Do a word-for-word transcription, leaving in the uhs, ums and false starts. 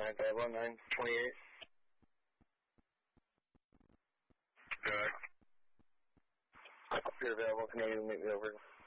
nine five one, nine twenty-eight. Good. If you're available, can you meet me over